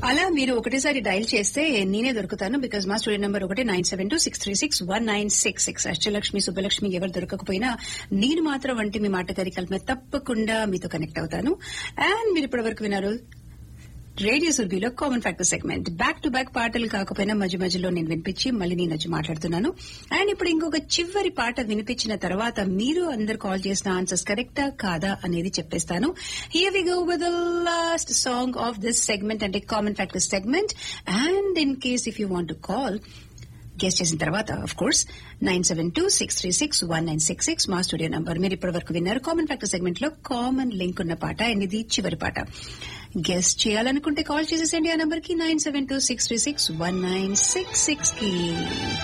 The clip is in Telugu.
అలా మీరు ఒకటేసారి డైల్ చేస్తే నేనే దొరుకుతాను. బికాజ్ మా స్టూడియో నెంబర్ ఒకటి 9726361966. అష్టలక్ష్మి, సుబ్బలక్ష్మి ఎవరు దొరకకపోయినా నేను మాత్రం వంటి మీ మాట తరికల్పన తప్పకుండా మీతో కనెక్ట్ అవుతాను. అండ్ మీరు ఇప్పటి వరకు విన్నారు radio సుర్బీలో common factor segment. Back to back పాటలు కాకపోయినా మధ్య మధ్యలో నేను వినిపించి మళ్ళీ నేను వచ్చి మాట్లాడుతున్నాను. అండ్ ఇప్పుడు ఇంకొక చివరి పాట వినిపించిన తర్వాత మీరు అందరు కాల్ చేసిన ఆన్సర్స్ కరెక్టా కాదా అనేది చెప్పేస్తాను. Here we go with the last song of this segment, అంటే common factor segment. And in case if you want to call guest చేసిన తర్వాత ఆఫ్ కోర్స్ 9726361966 మా స్టూడియో నంబర్. మీరు ఇప్పటి వరకు విన్నారు కామన్ ఫ్యాక్టర్ సెగ్మెంట్ లో కామన్ లింక్ ఉన్న పాట. అండ్ ఇది చివరి పాట. గెస్ట్ చేయాలనుకుంటే కాల్ చేసేసండి ఆ నంబర్ కి 9726361966 కి.